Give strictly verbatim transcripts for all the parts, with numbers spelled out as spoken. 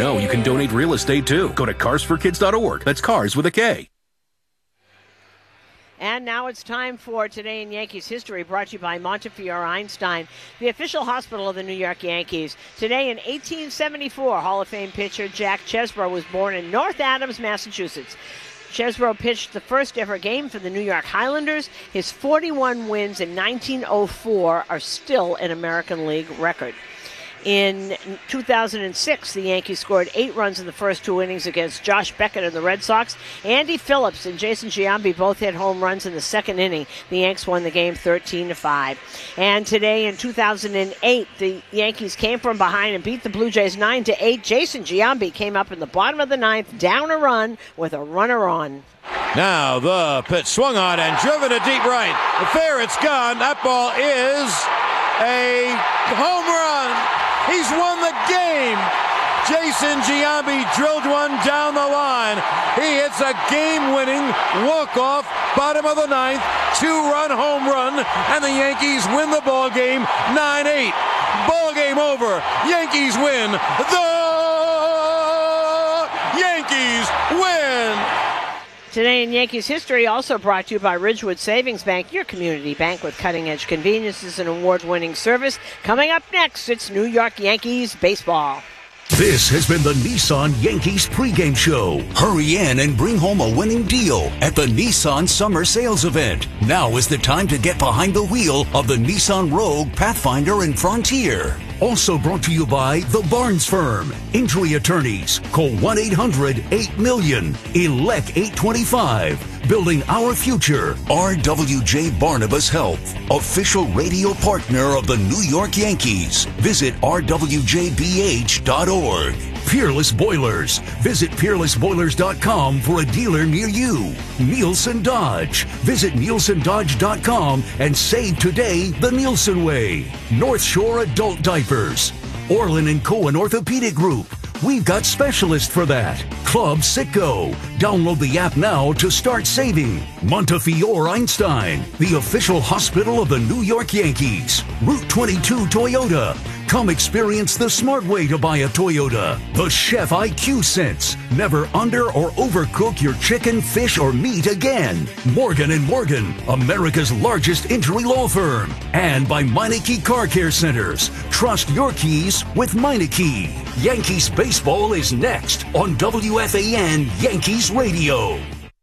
know you can donate real estate too? Go to cars for kids dot org. That's cars with a K. And now it's time for Today in Yankees History, brought to you by Montefiore Einstein, the official hospital of the New York Yankees. Today in eighteen seventy-four, Hall of Fame pitcher Jack Chesbro was born in North Adams, Massachusetts. Chesbro pitched the first ever game for the New York Highlanders. His forty-one wins in nineteen oh four are still an American League record. In two thousand six, the Yankees scored eight runs in the first two innings against Josh Beckett and the Red Sox. Andy Phillips and Jason Giambi both hit home runs in the second inning. The Yanks won the game thirteen to five. And today in two thousand eight, the Yankees came from behind and beat the Blue Jays nine to eight. Jason Giambi came up in the bottom of the ninth, down a run with a runner on. Now the pitch swung on and driven to deep right. Fair, it's gone. That ball is a home run. He's won the game. Jason Giambi drilled one down the line. He hits a game-winning walk-off, bottom of the ninth, two-run home run, and the Yankees win the ball game nine eight. Ball game over. Yankees win. The Yankees win. Today in Yankees History, also brought to you by Ridgewood Savings Bank, your community bank with cutting-edge conveniences and award-winning service. Coming up next, it's New York Yankees baseball. This has been the Nissan Yankees pregame show. Hurry in and bring home a winning deal at the Nissan Summer Sales Event. Now is the time to get behind the wheel of the Nissan Rogue, Pathfinder, and Frontier. Also brought to you by The Barnes Firm. Injury attorneys. Call one eight hundred eight million. Elect eight twenty-five. Building our future. R W J Barnabas Health. Official radio partner of the New York Yankees. Visit r w j b h dot org. Peerless Boilers. Visit peerless boilers dot com for a dealer near you. Nielsen Dodge. Visit nielsen dodge dot com and save today the Nielsen way. North Shore Adult Diapers. Orlin and Cohen Orthopedic Group. We've got specialists for that. Club Sitco. Download the app now to start saving. Montefiore Einstein, the official hospital of the New York Yankees. Route twenty-two Toyota. Come experience the smart way to buy a Toyota. The Chef I Q Sense. Never under or overcook your chicken, fish, or meat again. Morgan and Morgan, America's largest injury law firm. And by Meineke Car Care Centers. Trust your keys with Meineke. Yankees baseball is next on W F A N Yankees Radio.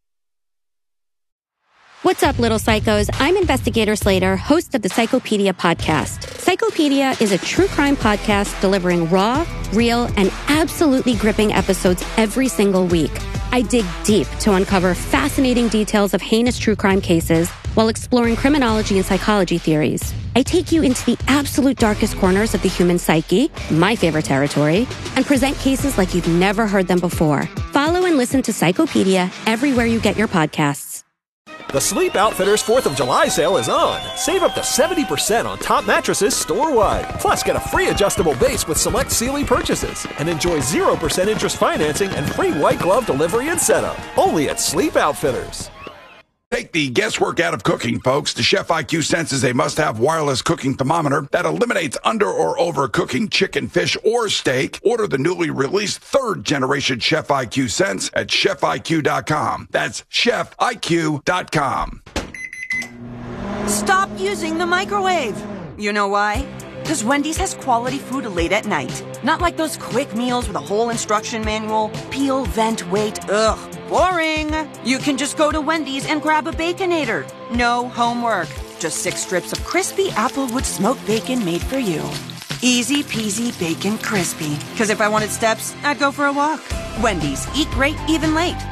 What's up, little psychos? I'm Investigator Slater, host of the Psychopedia podcast. Psychopedia is a true crime podcast delivering raw, real, and absolutely gripping episodes every single week. I dig deep to uncover fascinating details of heinous true crime cases while exploring criminology and psychology theories. I take you into the absolute darkest corners of the human psyche, my favorite territory, and present cases like you've never heard them before. Follow and listen to Psychopedia everywhere you get your podcasts. The Sleep Outfitters fourth of July sale is on. Save up to seventy percent on top mattresses store-wide. Plus, get a free adjustable base with select Sealy purchases. And enjoy zero percent interest financing and free white glove delivery and setup. Only at Sleep Outfitters. Take the guesswork out of cooking, folks. The Chef I Q Sense is a must-have wireless cooking thermometer that eliminates under or overcooking chicken, fish, or steak. Order the newly released third-generation Chef I Q Sense at chef I Q dot com. That's chef I Q dot com. Stop using the microwave. You know why? Because Wendy's has quality food late at night. Not like those quick meals with a whole instruction manual. Peel, vent, wait. Ugh, boring. You can just go to Wendy's and grab a Baconator. No homework. Just six strips of crispy Applewood smoked bacon made for you. Easy peasy bacon crispy. Because if I wanted steps, I'd go for a walk. Wendy's. Eat great, even late.